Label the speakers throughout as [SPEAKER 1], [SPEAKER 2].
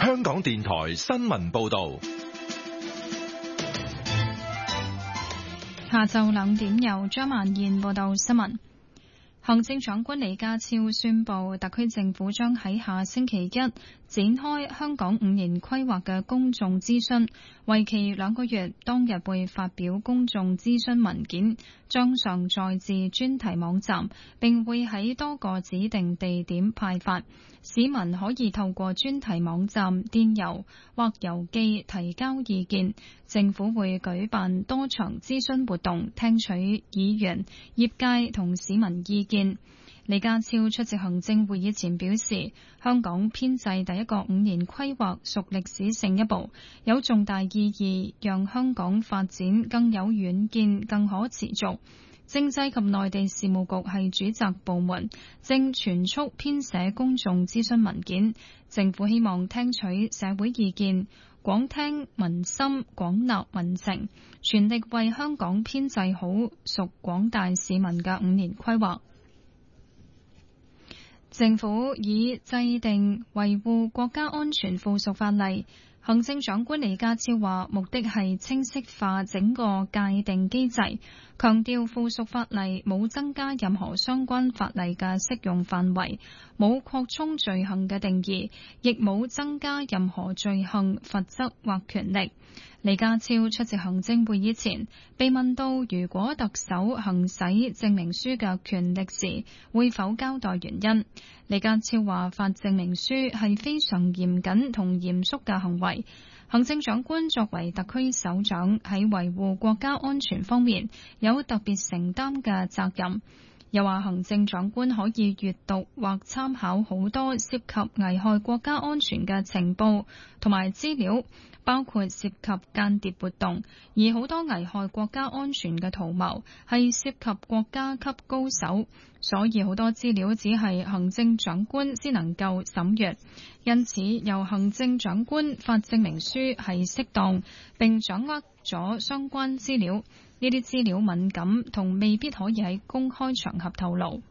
[SPEAKER 1] 香港電台新聞報道。
[SPEAKER 2] 下晝2點由張曼燕報道新聞。行政長官李家超宣布，特區政府將喺下星期一展開香港5年規劃嘅公眾諮詢，為期2個月，當日會發表公眾諮詢文件，將上載至專題網站，並會喺多個指定地點派發。市民可以透過專題網站、電郵或郵寄提交意見。政府會舉辦多場諮詢活動，聽取議員、業界同市民意見。李家超出席行政會議前表示，香港編制第一個5年規劃屬歷史性一步，有重大意義，讓香港發展更有遠見、更可持續。政制及內地事務局係主責部門，正全速編寫公眾諮詢文件。政府希望聽取社會意見，廣聽民心，廣納民情，全力為香港編制好屬廣大市民嘅5年規劃。政府已制定維護國家安全附屬法例。行政長官李家超話，目的係清晰化整個界定機制，強調附屬法例冇增加任何相關法例嘅適用範圍，冇擴充罪行嘅定義，亦冇增加任何罪行罰則或權力。李家超出席行政會議前，被問到如果特首行使證明書嘅權力時，會否交代原因。李家超話：發證明書係非常嚴謹同嚴肅嘅行為。行政長官作為特區首長，喺維護國家安全方面有特別承擔嘅責任。又話行政長官可以閱讀或參考好多涉及危害國家安全嘅情報同埋資料，包括涉及間諜活動，而好多危害國家安全嘅圖謀係涉及國家級高手，所以好多資料只係行政長官先能夠審閱，因此由行政長官發證明書係適當，並掌握咗相關資料。呢啲資料敏感同未必可以喺公開場合透露。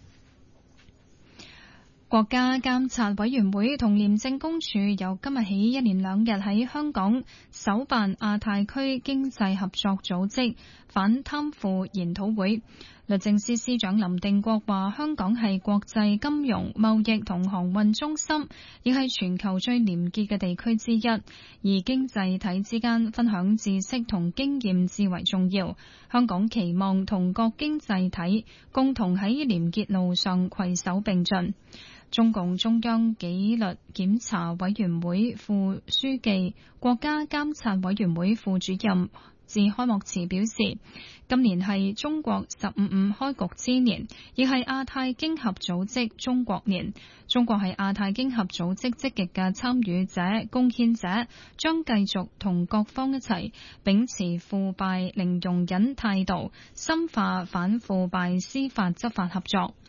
[SPEAKER 2] 國家監察委員會同廉政公署由今日起1連2日喺香港首辦亞太區經濟合作組織反貪腐研討會。律政司司長林定國話：香港係國際金融、貿易同航運中心，亦係全球最廉潔嘅地區之一。而經濟體之間分享知識同經驗至為重要。香港期望同各經濟體共同喺廉潔路上攜手並進。中共中央紀律檢查委員會副書記、國家監察委員會副主任自開幕詞表示，今年係中國15+5開局之年，亦係亞太經合組織中國年。中國係亞太經合組織積極嘅參與者、貢獻者，將繼續同各方一齊秉持腐敗零容忍態度，深化反腐敗司法執法合作。